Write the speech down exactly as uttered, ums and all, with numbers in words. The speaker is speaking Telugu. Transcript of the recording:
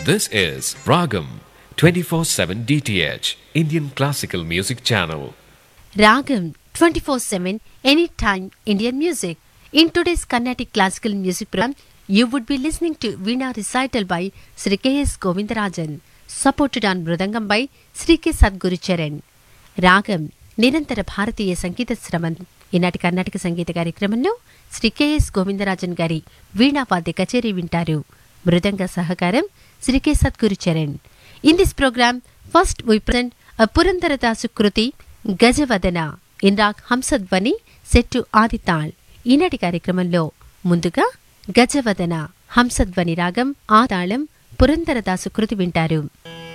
This is Ragam twenty-four seven D T H, Indian Classical Music Channel. Ragam twenty-four seven, anytime Indian music. In today's Carnatic Classical Music program, you would be listening to Veena recital by Sri K S Govindarajan, supported on Mridangam by Sri K Sadguru Charan. Ragam నిరంతర భారతీయ సంగీత శ్రవణ్. ఈనాటి కర్ణాటక సంగీత కార్యక్రమంలో శ్రీ కెఎస్ గోవిందరాజన్ గారి వీణావాద్య కచేరీ వింటారు. మృదంగ సహకారం Shri K Sadhguru Charan. In this programme first we present a Purandaradasu Kriti గజవదన in raag Hamsadhwani set to ఆదితాళ్. ఈనాటి కార్యక్రమంలో ముందుగా గజవదన హంసధ్వని రాగం ఆతాళం పురందరదాసు కృతి వింటారు.